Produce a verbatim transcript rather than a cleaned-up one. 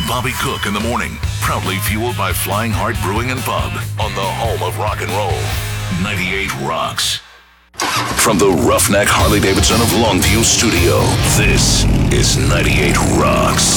Bobby Cook in the morning. Proudly fueled by Flying Heart Brewing and Pub on the home of rock and roll. ninety-eight Rocks. From the Roughneck Harley Davidson of Longview studio, this is ninety-eight Rocks.